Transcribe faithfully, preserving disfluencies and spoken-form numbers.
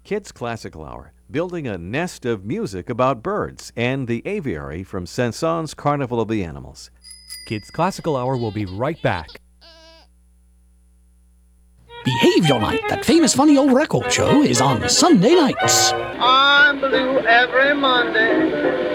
Kids Classical Hour, building a nest of music about birds, and the aviary from Saint-Saëns Carnival of the Animals. Kids Classical Hour will be right back. Behavior Night, that famous funny old record show, is on Sunday nights. I'm blue every Monday.